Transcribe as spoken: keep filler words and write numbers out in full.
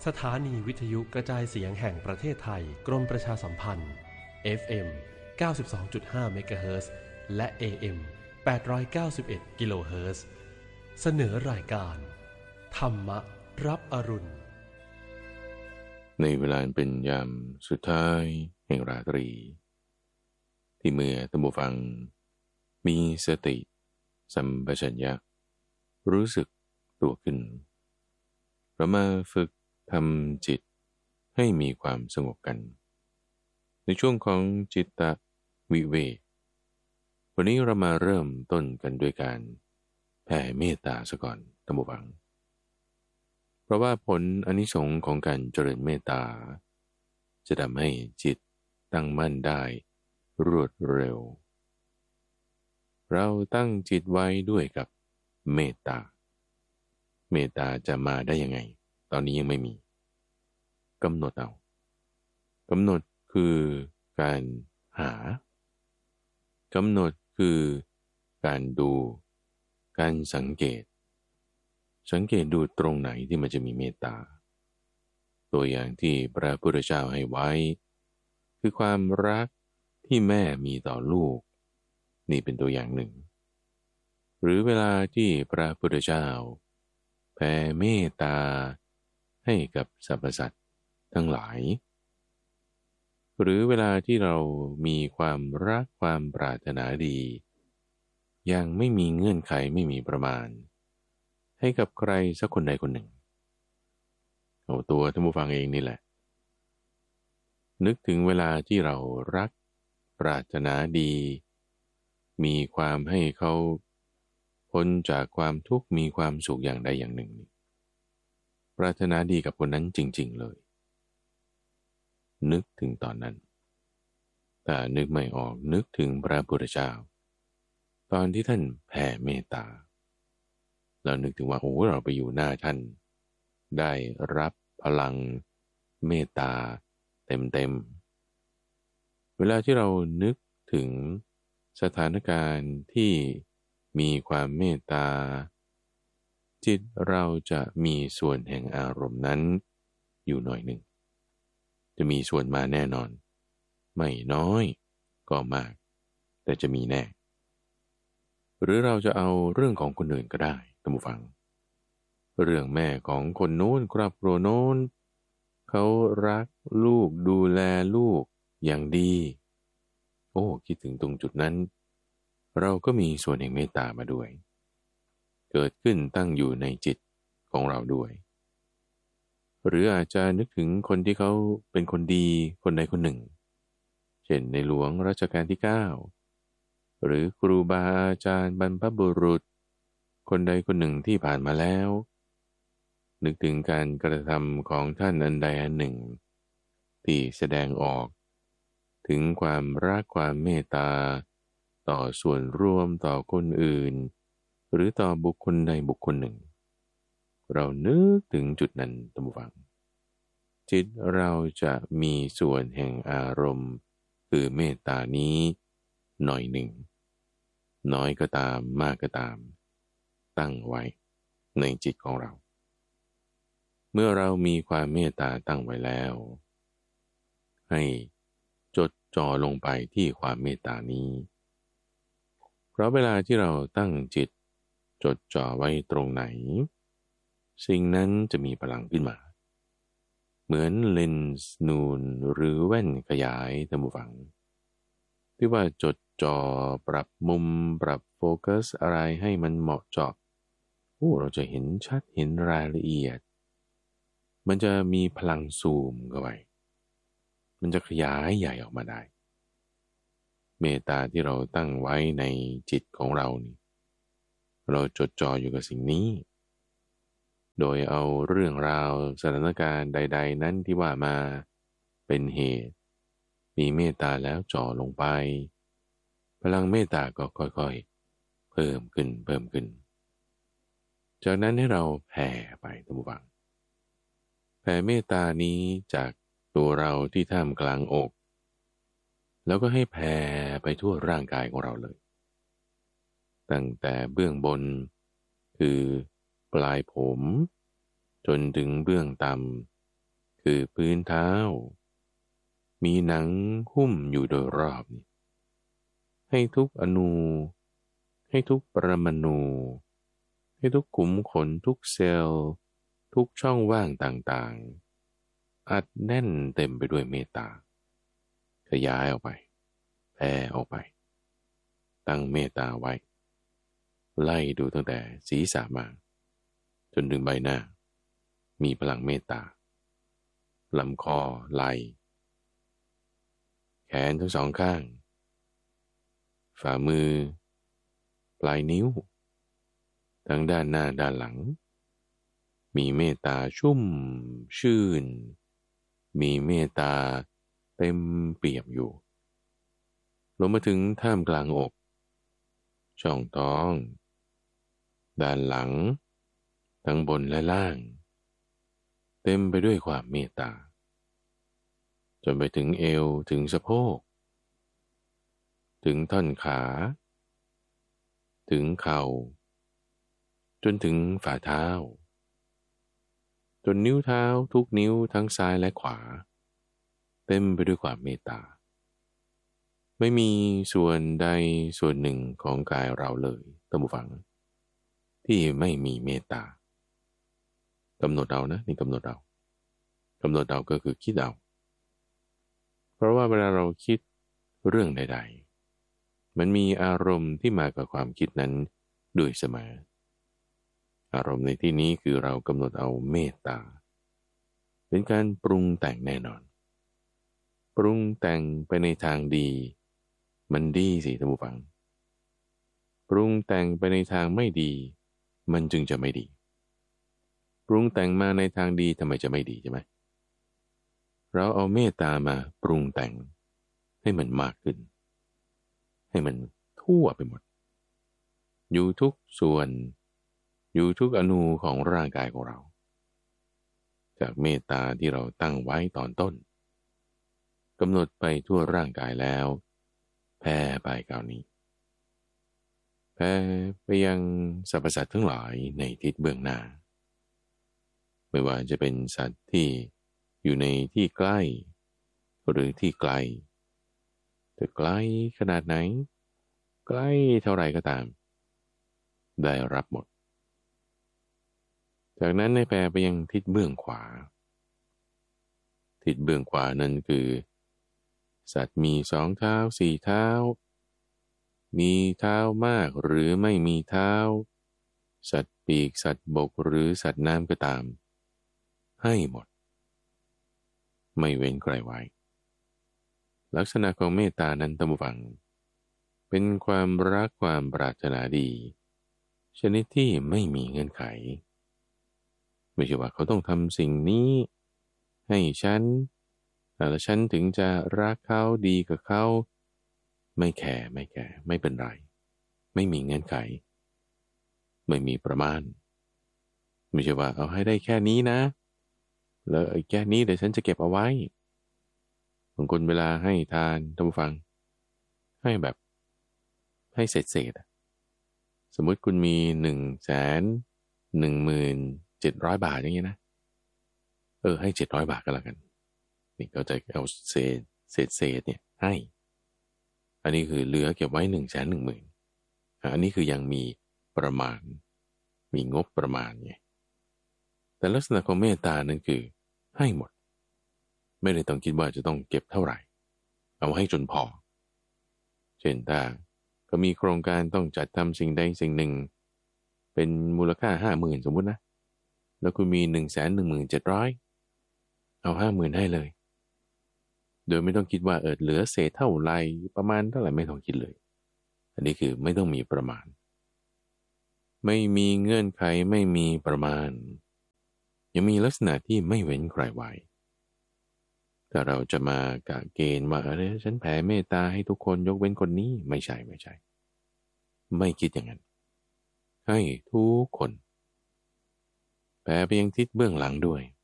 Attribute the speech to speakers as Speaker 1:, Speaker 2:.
Speaker 1: สถานีวิทยุกระจายเสียงแห่งประเทศไทยกรมประชาสัมพันธ์ เอฟ เอ็ม เก้าสิบสองจุดห้า เมกะเฮิรตซ์และ เอ เอ็ม แปดร้อยเก้าสิบเอ็ด กิโลเฮิรตซ์เสนอรายการธรรมรับอรุณ
Speaker 2: ในเวลาเป็นยามสุดท้ายแห่งราตรีที่เมื่อท่านผู้ฟังมีสติสัมปชัญญะรู้สึกตัวขึ้นเรามาฝึกทำจิตให้มีความสงบกันในช่วงของจิตตวิเวกวันนี้เรามาเริ่มต้นกันด้วยการแผ่เมตตาซะก่อนท่านผู้ฟังเพราะว่าผลอานิสงส์ของการเจริญเมตตาจะทำให้จิตตั้งมั่นได้รวดเร็วเราตั้งจิตไว้ด้วยกับเมตตาเมตตาจะมาได้ยังไงตอนนี้ยังไม่มีกำหนดเอากำหนดคือการหากำหนดคือการดูการสังเกตสังเกตดูตรงไหนที่มันจะมีเมตตาตัวอย่างที่พระพุทธเจ้าให้ไว้คือความรักที่แม่มีต่อลูกนี่เป็นตัวอย่างหนึ่งหรือเวลาที่พระพุทธเจ้าแผ่เมตตาให้กับสรรพสัตว์ทั้งหลายหรือเวลาที่เรามีความรักความปรารถนาดียังไม่มีเงื่อนไขไม่มีประมาณให้กับใครสักคนใดคนหนึ่งเอาตัวท่านผู้ฟังเองนี่แหละนึกถึงเวลาที่เรารักปรารถนาดีมีความให้เขาพ้นจากความทุกข์มีความสุขอย่างใดอย่างหนึ่งปรารถนาดีกับคนนั้นจริงๆเลยนึกถึงตอนนั้นแต่นึกไม่ออกนึกถึงพระพุทธเจ้าตอนที่ท่านแผ่เมตตาเรานึกถึงว่าโอ้เราไปอยู่หน้าท่านได้รับพลังเมตตาเต็มๆเวลาที่เรานึกถึงสถานการณ์ที่มีความเมตตาจิตเราจะมีส่วนแห่งอารมณ์นั้นอยู่หน่อยหนึ่งจะมีส่วนมาแน่นอนไม่น้อยก็มากแต่จะมีแน่หรือเราจะเอาเรื่องของคนอื่นก็ได้ท่านผู้ฟังเรื่องแม่ของคนโน้นครอบครัวโน้นเขารักลูกดูแลลูกอย่างดีโอ้คิดถึงตรงจุดนั้นเราก็มีส่วนแห่งเมตตามาด้วยเกิดขึ้นตั้งอยู่ในจิตของเราด้วยหรืออาจจะนึกถึงคนที่เขาเป็นคนดีคนใดคนหนึ่งเช่นในหลวงรัชกาลที่เก้าหรือครูบาอาจารย์บรรพบุรุษคนใดคนหนึ่งที่ผ่านมาแล้วนึกถึงการกระทำของท่านอันใดอันหนึ่งที่แสดงออกถึงความรักความเมตตาต่อส่วนรวมต่อคนอื่นหรือต่อบุคคลใดบุคคลหนึ่งเรานึกถึงจุดนั้นท่านผู้ฟังจิตเราจะมีส่วนแห่งอารมณ์คือเมตตานี้หน่อยหนึ่งน้อยก็ตามมากก็ตามตั้งไว้ในจิตของเราเมื่อเรามีความเมตตาตั้งไว้แล้วให้จดจ่อลงไปที่ความเมตตานี้เพราะเวลาที่เราตั้งจิตจดจ่อไว้ตรงไหนสิ่งนั้นจะมีพลังขึ้นมาเหมือนเลนส์นูนหรือแว่นขยายท่านผู้ฟังที่ว่าจดจ่อปรับมุมปรับโฟกัสอะไรให้มันเหมาะเจาะโอ้เราจะเห็นชัดเห็นรายละเอียดมันจะมีพลังซูมเข้าไปมันจะขยายใหญ่ออกมาได้เมตตาที่เราตั้งไว้ในจิตของเรานี่เราจดจ่ออยู่กับสิ่งนี้โดยเอาเรื่องราวสถานการณ์ใดๆนั้นที่ว่ามาเป็นเหตุมีเมตตาแล้วจ่อลงไปพลังเมตตาก็ค่อยๆเพิ่มขึ้นเพิ่มขึ้นจากนั้นให้เราแผ่ไปท่านผู้ฟังแผ่เมตตานี้จากตัวเราที่ท่ามกลางอกแล้วก็ให้แผ่ไปทั่วร่างกายของเราเลยตั้งแต่เบื้องบนคือปลายผม จนถึงเบื้องต่คือพื้นเท้ามีหนังหุ้มอยู่โดยรอบนี่ให้ทุกอนูให้ทุกปรมาณูให้ทุกขุมขนทุกเซลล์ทุกช่องว่างต่างๆอัดแน่นเต็มไปด้วยเมตตาขยายออกไปแผ่ออกไปตั้งเมตตาไว้ไล่ดูตั้งแต่ศีรษะมาจนถึงใบหน้ามีพลังเมตตาลำคอไหล่แขนทั้งสองข้างฝ่ามือปลายนิ้วทั้งด้านหน้าด้านหลังมีเมตตาชุ่มชื่นมีเมตตาเต็มเปี่ยมอยู่ลงมาถึงท่ามกลางอกช่องท้องด้านหลังทั้งบนและล่างเต็มไปด้วยความเมตตาจนไปถึงเอวถึงสะโพกถึงท่อนขาถึงเข่าจนถึงฝ่าเท้าจนนิ้วเท้าทุกนิ้วทั้งซ้ายและขวาเต็มไปด้วยความเมตตาไม่มีส่วนใดส่วนหนึ่งของกายเราเลยท่านผู้ฟังที่ไม่มีเมตตากำหนดเอานะนี่กำหนดเอากำหนดเอาก็คือคิดเอาเพราะว่าเวลาเราคิดเรื่องใดๆมันมีอารมณ์ที่มากับความคิดนั้นด้วยเสมออารมณ์ในที่นี้คือเรากำหนดเอาเมตตาเป็นการปรุงแต่งแน่นอนปรุงแต่งไปในทางดีมันดีสิท่านผู้ฟังปรุงแต่งไปในทางไม่ดีมันจึงจะไม่ดีปรุงแต่งมาในทางดีทำไมจะไม่ดีใช่ไหมเราเอาเมตตามาปรุงแต่งให้มันมากขึ้นให้มันทั่วไปหมดอยู่ทุกส่วนอยู่ทุกอนูของร่างกายของเราจากเมตตาที่เราตั้งไว้ตอนต้นกำหนดไปทั่วร่างกายแล้วแผ่ไปคราวนี้แผ่ไปยังสรรพสัตว์ทั้งหลายในทิศเบื้องหน้าไม่ว่าจะเป็นสัตว์ที่อยู่ในที่ใกล้หรือที่ไกลจะไกลขนาดไหนใกล้เท่าไรก็ตามได้รับหมดจากนั้นในแผ่ไปยังทิศเบื้องขวาทิศเบื้องขวานั้นคือสัตว์มีสองเท้าสี่เท้ามีเท้ามากหรือไม่มีเท้าสัตว์ปีกสัตว์บกหรือสัตว์น้ำก็ตามให้หมดไม่เว้นใครไว้ลักษณะของเมตตานั้นท่านผู้ฟังเป็นความรักความปรารถนาดีชนิดที่ไม่มีเงื่อนไขไม่ใช่ว่าเขาต้องทำสิ่งนี้ให้ฉันแล้วฉันถึงจะรักเขาดีกับเขาไม่แคร์ไม่แคร์ไม่เป็นไรไม่มีเงื่อนไขไม่มีประมาณไม่ใช่ว่าเอาให้ได้แค่นี้นะแล้วแค่นี้เดี๋ยวฉันจะเก็บเอาไว้บางคนเวลาให้ทานท่านผู้ฟังให้แบบให้เศษเศษสมมุติคุณมีหนึ่งแสนหนึ่งหมื่นเจ็ดร้อยบาทอย่างเงี้ยนะเออให้เจ็ดร้อยบาทก็แล้วกันนี่ก็จะเอาเศษเศษเศษเนี่ยให้อันนี้คือเหลือเก็บไว้หนึ่งแสนหนึ่งหมื่นอันนี้คือยังมีประมาณมีงบประมาณไงแต่ลักษณะของเมตตานั้นคือให้หมดไม่ได้ต้องคิดว่าจะต้องเก็บเท่าไหร่เอาให้จนพอเช่นถ้าก็มีโครงการต้องจัดทำสิ่งใดสิ่งหนึ่งเป็นมูลค่าห้าหมื่นสมมุตินะแล้วคุณมีหนึ่งแสนหนึ่งหมื่นเจ็ดร้อยเอาห้าหมื่นให้เลยโดยไม่ต้องคิดว่าเออเหลือเศษเท่าไรประมาณเท่าไหร่ไม่ต้องคิดเลยอันนี้คือไม่ต้องมีประมาณไม่มีเงื่อนไขไม่มีประมาณยังมีลักษณะที่ไม่เว้นใครไว้แต่เราจะมากะเกณฑ์ว่าเออฉันแผ่เมตตาให้ทุกคนยกเว้นคนนี้ไม่ใช่ไม่ใช่ไม่คิดอย่างนั้นให้ทุกคนแผ่ไปยังทิศเบื้องหลังด้วย